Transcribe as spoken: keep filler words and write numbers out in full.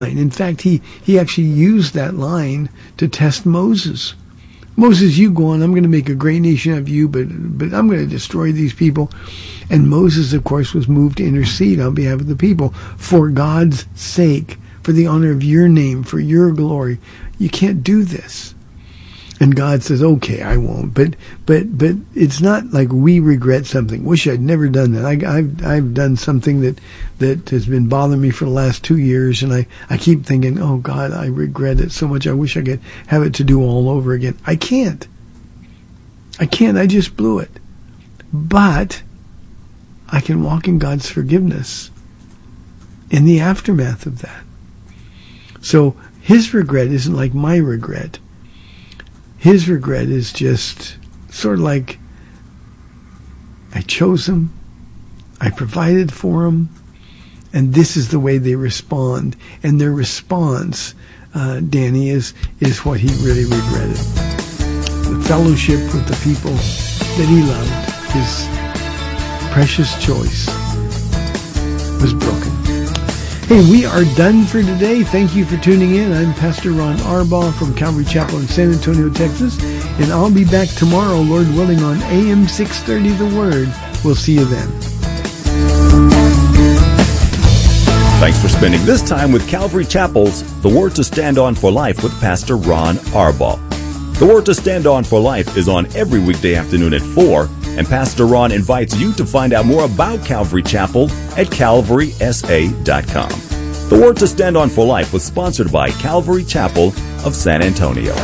In fact, he, he actually used that line to test Moses. Moses, you go on, I'm going to make a great nation of you, but but I'm going to destroy these people. And Moses, of course, was moved to intercede on behalf of the people for God's sake, for the honor of your name, for your glory. You can't do this. And God says, okay, I won't. But but but it's not like we regret something. Wish I'd never done that. I, I've I've done something that that has been bothering me for the last two years, and I, I keep thinking, oh God, I regret it so much. I wish I could have it to do all over again. I can't. I can't. I just blew it. But I can walk in God's forgiveness in the aftermath of that. So his regret isn't like my regret. His regret is just sort of like, I chose him, I provided for him, and this is the way they respond. And their response, uh, Danny, is, is what he really regretted. The fellowship with the people that he loved, his precious choice, was broken. Hey, we are done for today. Thank you for tuning in. I'm Pastor Ron Arbaugh from Calvary Chapel in San Antonio, Texas, and I'll be back tomorrow, Lord willing, on A M six thirty The Word. We'll see you then. Thanks for spending this time with Calvary Chapel's The Word to Stand On for Life with Pastor Ron Arbaugh. The Word to Stand On for Life is on every weekday afternoon at four, and Pastor Ron invites you to find out more about Calvary Chapel at calvary s a dot com. The Word to Stand On for Life was sponsored by Calvary Chapel of San Antonio.